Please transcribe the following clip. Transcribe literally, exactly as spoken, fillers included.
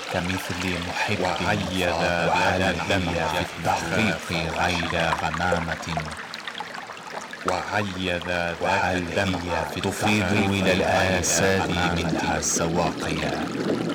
كمثل محب وعيد على الدم بأنهي في التحقيق غير غمامة، وعيد وهل ذاك الدمع هي في تفيض التحقيق إلى غير الآساد غمامة. منها السواقيا؟